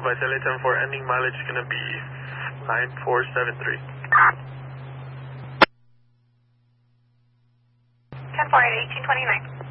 advise LA 10-4, ending mileage is going to be 9473. 10-4 at 1829.